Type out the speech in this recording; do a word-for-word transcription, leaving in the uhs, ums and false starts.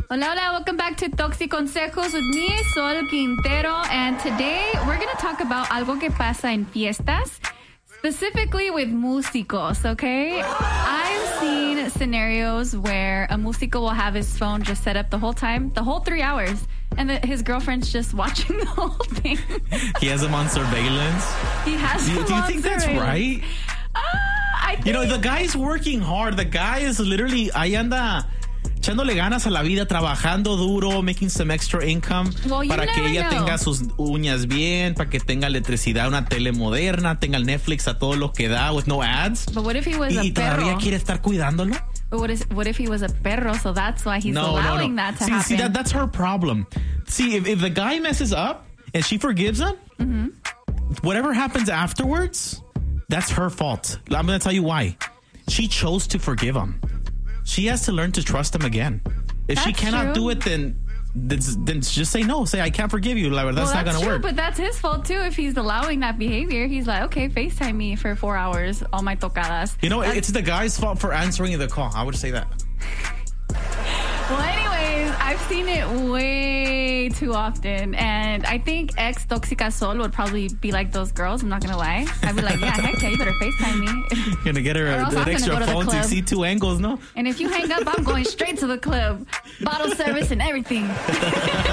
Hola, hola. Welcome back to Toxic Consejos with me, Sol Quintero. And today we're going to talk about algo que pasa en fiestas, specifically with músicos, okay? I've seen scenarios where a músico will have his phone just set up the whole time, the whole three hours, and the, his girlfriend's just watching the whole thing. He has him on surveillance. He has Do you, him do you on think that's surveillance. right? Uh, I think... You know, the guy's working hard. The guy is literally, ahí anda echándole ganas a la vida, trabajando duro, making some extra income Well, you para que never ella know. tenga sus uñas bien, para que tenga electricidad, una tele moderna, tenga el Netflix a todo lo que da, with no ads. But what if he was Y, a y todavía perro? quiere estar cuidándolo. But what, is, what if he was a perro? So that's why he's No, allowing no, no. that to see, happen. see that, that's her problem. See, if, if the guy messes up and she forgives him, mm-hmm. whatever happens afterwards, that's her fault. I'm going to tell you why. She chose to forgive him. She has to learn to trust him again. If That's she cannot true. do it, then, then then just say no. Say, I can't forgive you. Like, that's well, not that's going to true, work. but that's his fault too. If he's allowing that behavior, he's like, okay, FaceTime me for four hours, all my tocadas. You know, That's- it's the guy's fault for answering the call. I would say that. Well, anyways, I've seen it way too often, and I think ex Toxica Sol would probably be like those girls. I'm not gonna lie. I'd be like, yeah, heck yeah, you better FaceTime me. You're going to get her Or a, else an I'm gonna extra go to the phone to club. see two angles, no? And if you hang up, I'm going straight to the club, bottle service and everything.